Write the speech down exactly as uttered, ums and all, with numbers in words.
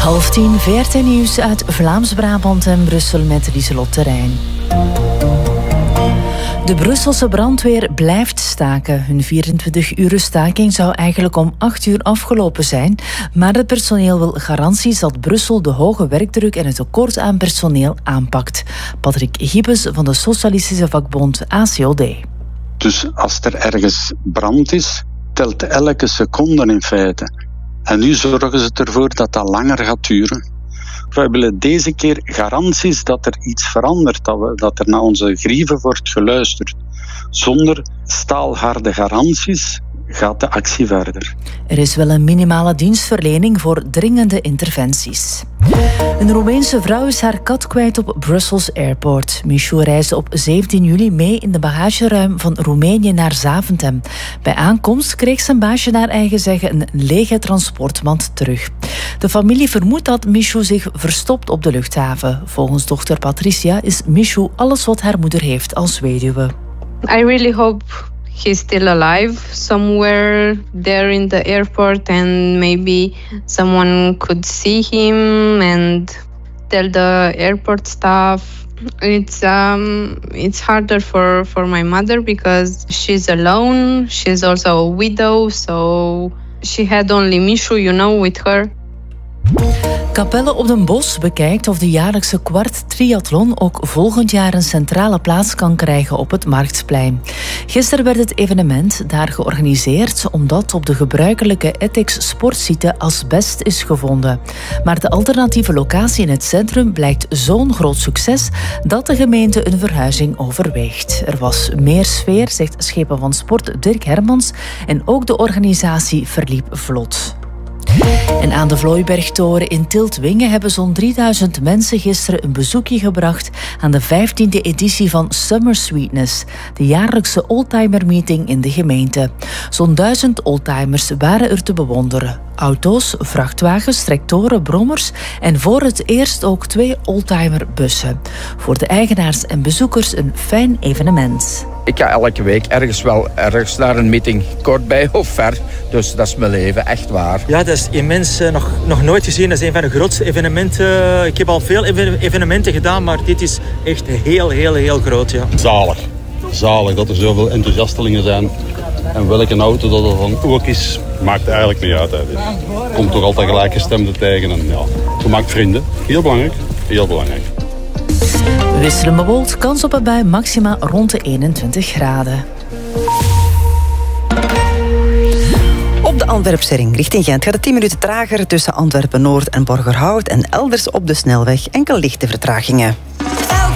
Half tien, V R T Nieuws uit Vlaams-Brabant en Brussel met Lieselot Terrein. De Brusselse brandweer blijft staken. Hun vierentwintig-uren staking zou eigenlijk om acht uur afgelopen zijn, maar het personeel wil garanties dat Brussel de hoge werkdruk en het tekort aan personeel aanpakt. Patrick Gibbes van de socialistische vakbond A C O D. Dus als er ergens brand is, telt elke seconde in feite. En nu zorgen ze ervoor dat dat langer gaat duren. Wij willen deze keer garanties dat er iets verandert, dat, we, dat er naar onze grieven wordt geluisterd. Zonder staalharde garanties gaat de actie verder. Er is wel een minimale dienstverlening voor dringende interventies. Een Roemeense vrouw is haar kat kwijt op Brussels Airport. Michou reisde op zeventien juli mee in de bagageruim van Roemenië naar Zaventem. Bij aankomst kreeg zijn baasje naar eigen zeggen een lege transportmand terug. De familie vermoedt dat Michou zich verstopt op de luchthaven. Volgens dochter Patricia is Michou alles wat haar moeder heeft als weduwe. I really hope he's still alive somewhere there in the airport, and maybe someone could see him and tell the airport staff. It's um it's harder for for my mother because she's alone. She's also a widow, so she had only Michou, you know, with her. Capelle op den Bosch bekijkt of de jaarlijkse kwart triathlon ook volgend jaar een centrale plaats kan krijgen op het Marktplein. Gisteren werd het evenement daar georganiseerd omdat op de gebruikelijke Ethics sportsite asbest is gevonden. Maar de alternatieve locatie in het centrum blijkt zo'n groot succes dat de gemeente een verhuizing overweegt. Er was meer sfeer, zegt schepen van sport Dirk Hermans, en ook de organisatie verliep vlot. En aan de Vlooibergtoren in Tiltwingen hebben zo'n drieduizend mensen gisteren een bezoekje gebracht aan de vijftiende editie van Summer Sweetness, de jaarlijkse oldtimer-meeting in de gemeente. Zo'n duizend oldtimers waren er te bewonderen. Auto's, vrachtwagens, tractoren, brommers en voor het eerst ook twee oldtimerbussen. Voor de eigenaars en bezoekers een fijn evenement. Ik ga elke week ergens wel ergens naar een meeting, kort bij of ver. Dus dat is mijn leven, echt waar. Ja, dat is immens, uh, nog, nog nooit gezien. Dat is een van de grootste evenementen. Ik heb al veel evenementen gedaan, maar dit is echt heel, heel, heel groot. Ja. Zalig. Zalig dat er zoveel enthousiastelingen zijn. En welke auto dat er dan ook is, maakt eigenlijk niet uit. Je komt toch altijd gelijkgestemden tegen. En ja, je maakt vrienden. Heel belangrijk. Heel belangrijk. Wisselen bewolkt, kans op een bui, maxima rond de eenentwintig graden. Op de Antwerpse ring richting Gent gaat het tien minuten trager tussen Antwerpen-Noord en Borgerhout en elders op de snelweg enkele lichte vertragingen.